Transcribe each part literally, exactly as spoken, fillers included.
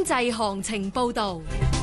濟行情報道。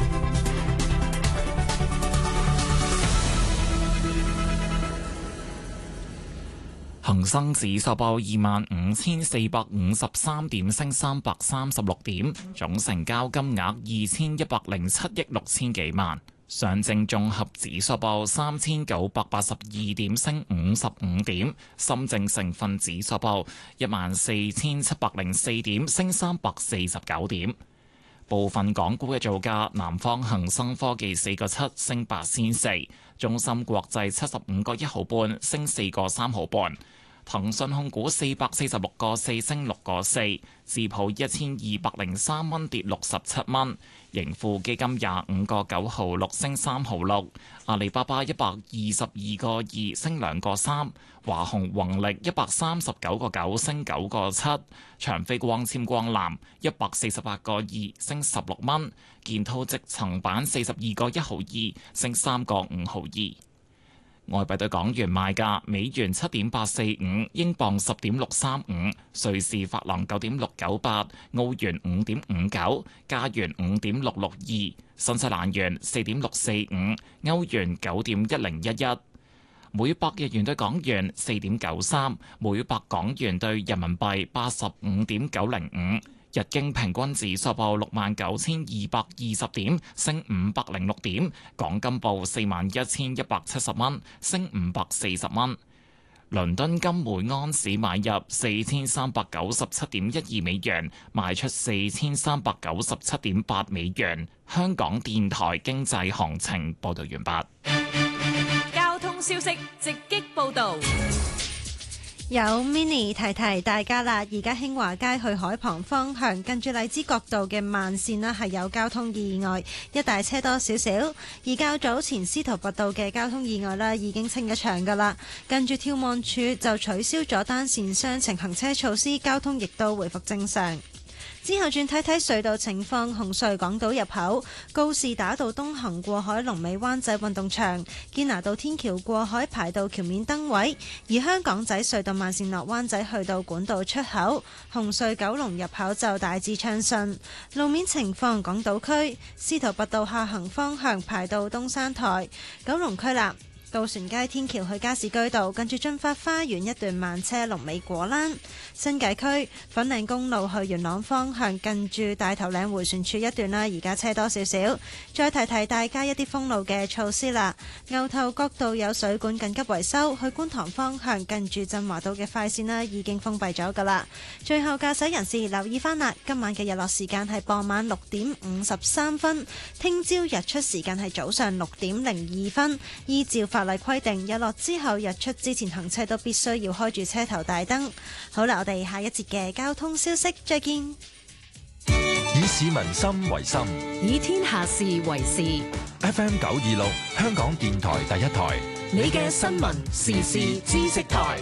恒生指數報二萬五千四百五十三點，升三百三十六點，總成交金額二千一百零七億六千幾萬。上證綜合指數報三千九百八十二點，升五十五點。深證成分指數報一萬四千七百零四點，升三百四十九點。部分港股嘅造價：南方恒生科技四個七升八仙四，中芯國際七十五個一毫半升四個三毫半，騰訊控股四百四十六個四升六個四，智普一千二百零三蚊跌六十七蚊，盈富基金廿五個九毫六升三毫六，阿里巴巴一百二十二個二升兩個三，華虹宏力一百三十九個九升九個七，長飛光纖光纜一百四十八個二升十六蚊，建滔積層板四十二個一毫二升三個五毫二。外幣對港元賣價：美元七點八四五，英鎊十點六三五，瑞士法郎九點六九八，澳元五點五九，加元五點六六二，新西蘭元四點六四五，歐元九點一零一一。每百日元對港元四點九三，每百港元對人民幣八十五點九零五。日經平均指數報六萬九千二百二十點，升五百零六點。港金報四萬一千一百七十蚊，升五百四十蚊。倫敦金每安士買入四千三百九十七點一二美元，賣出四千三百九十七點八美元。香港電台經濟行情報道完畢。 交通消息直擊報道。 有 mini 提提大家啦，而家興華街去海旁方向近住荔枝角道嘅慢線啦，係有交通意外，一大車多少少。而較早前司徒拔道嘅交通意外啦，已經清一場噶啦，近住眺望處就取消咗單線雙程行車措施，交通亦都回復正常。之後轉睇睇隧道情況，紅隧港島入口告士打道東行過海，龍尾灣仔運動場堅拿道天橋過海排到橋面燈位，而香港仔隧道慢線落灣仔去到管道出口，紅隧九龍入口就大致暢順。路面情況，港島區司徒拔道下行方向排到東山台，九龍區啦。渡船街天橋去加士居道，近住駿發花園一段慢車，龍尾果欄。新界區粉嶺公路去元朗方向，近住大頭嶺迴旋處一段啦，而家車多少少。再提提大家一啲封路嘅措施啦。牛頭角道有水管緊急維修，去觀塘方向近住振華道嘅快線啦，已經封閉咗噶啦。最後駕駛人士留意翻啦，今晚嘅日落時間係傍晚六點五十三分，聽朝日出時間係早上六點零二分，依照法例規定，日落之後日出之前行車都必須要開住車頭大燈。好啦，我哋下一節嘅交通消息再見。 以市民心為心， 以天下事為事。 F M 九二六香港電台第一台， 你嘅新聞時事知識台。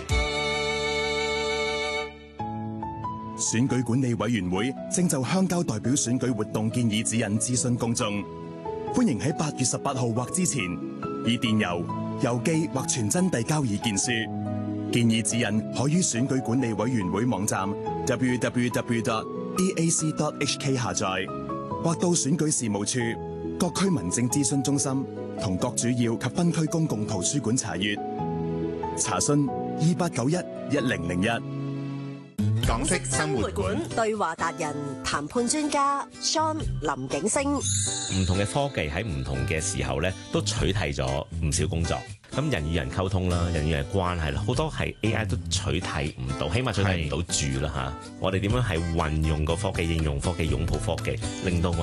選舉管理委員會正就鄉郊代表選舉活動建議指引諮詢公眾，歡迎喺八月十八號或之前以電郵、郵寄或傳真遞交意見書。建議指引可於選舉管理委員會網站 double-u double-u double-u dot d a c dot h k 下載，或到選舉事務處、各區民政諮詢中心同各主要及分區公共圖書館查閱。查詢二八九一一零零一。 港式生活館對話達人、談判專家 Sean 林景星。 唔同嘅科技喺唔同嘅時候咧，都取替咗唔少工作。咁人與人溝通啦，人與人關係啦，好多係 A I 都取替唔到，起碼取替唔到住啦嚇。我哋點樣係運用個科技、應用科技、擁抱科技，令到我